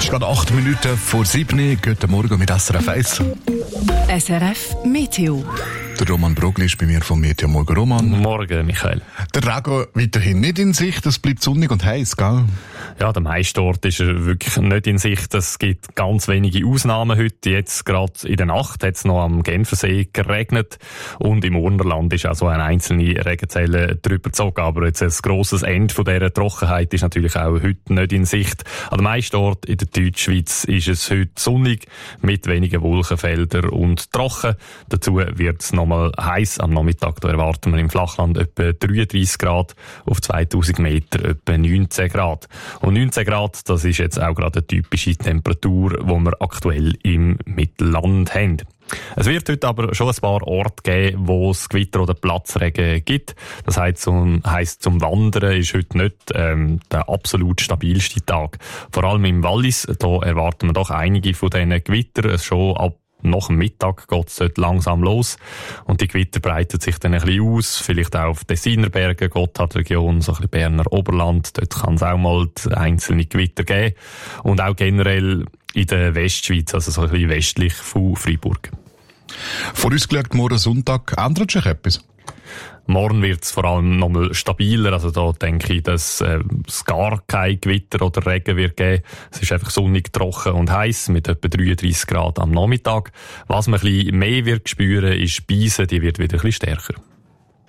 ist gerade 8 Minuten vor 7. Guten Morgen mit SRF 1. SRF Meteo. Der Roman Brogli ist bei mir vom Meteo. Morgen, Roman. Morgen, Michael. Der Regen weiterhin nicht in Sicht, es bleibt sonnig und heiß, gell? Ja, der meiste Ort ist er wirklich nicht in Sicht. Es gibt ganz wenige Ausnahmen heute. Jetzt gerade in der Nacht hat es noch am Genfersee geregnet und im Urnerland ist also eine einzelne Regenzelle drüber gezogen. Aber jetzt ein grosses Ende von dieser Trockenheit ist natürlich auch heute nicht in Sicht. An dem meisten Ort in der Deutschschweiz ist es heute sonnig mit wenigen Wolkenfeldern und trocken. Dazu wird es nochmal heiß am Nachmittag. Da erwarten wir im Flachland etwa 33 Grad, auf 2000 Meter etwa 19 Grad. Und 19 Grad, das ist jetzt auch gerade eine typische Temperatur, die wir aktuell im Mittelland haben. Es wird heute aber schon ein paar Orte geben, wo es Gewitter oder Platzregen gibt. Das heisst, zum Wandern ist heute nicht der absolut stabilste Tag. Vor allem im Wallis, da erwarten wir doch einige von diesen Gewittern schon ab nach dem Mittag geht es dort langsam los und die Gewitter breiten sich dann ein bisschen aus, vielleicht auch auf Tessiner Berge, Gotthardregion, so ein bisschen Berner Oberland, dort kann es auch mal einzelne Gewitter geben und auch generell in der Westschweiz, also so ein bisschen westlich von Freiburg. Vorausgeschaut, morgen Sonntag, ändert sich etwas? Morgen wird es vor allem nochmal stabiler, also da denke ich, dass es gar kein Gewitter oder Regen wird geben. Es ist einfach sonnig, trocken und heiß mit etwa 33 Grad am Nachmittag. Was man ein bisschen mehr wird spüren, ist die Beise, die wird wieder ein bisschen stärker.